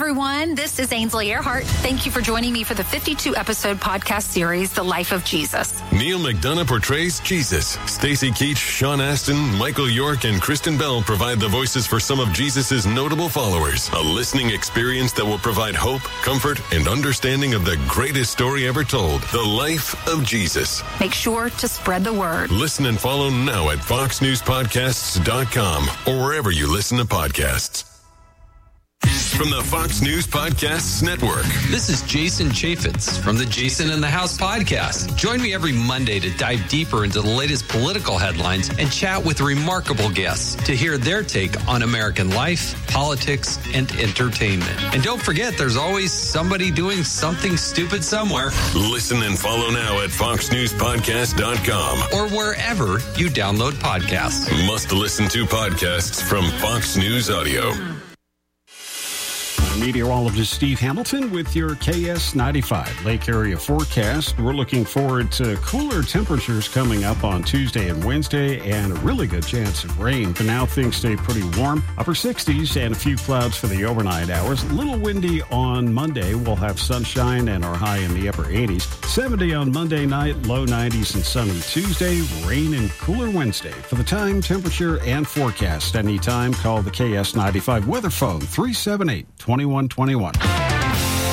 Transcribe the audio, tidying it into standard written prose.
everyone. This is Ainsley Earhart. Thank you for joining me for the 52-episode podcast series, The Life of Jesus. Neil McDonough portrays Jesus. Stacey Keach, Sean Astin, Michael York, and Kristen Bell provide the voices for some of Jesus' notable followers. A listening experience that will provide hope, comfort, and understanding of the greatest story ever told, The Life of Jesus. Make sure to spread the word. Listen and follow now at foxnewspodcasts.com or wherever you listen to podcasts. From the Fox News Podcasts Network. This is Jason Chaffetz from the Jason in the House podcast. Join me every Monday to dive deeper into the latest political headlines and chat with remarkable guests to hear their take on American life, politics, and entertainment. And don't forget, there's always somebody doing something stupid somewhere. Listen and follow now at foxnewspodcast.com or wherever you download podcasts. Must listen to podcasts from Fox News Audio. Meteorologist Steve Hamilton with your KS95 Lake Area forecast. We're looking forward to cooler temperatures coming up on Tuesday and Wednesday and a really good chance of rain. For now, things stay pretty warm. Upper 60s and a few clouds for the overnight hours. A little windy on Monday. We'll have sunshine and our high in the upper 80s. 70 on Monday night, low 90s and sunny Tuesday. Rain and cooler Wednesday. For the time, temperature, and forecast anytime, call the KS95 weather phone 378-2121.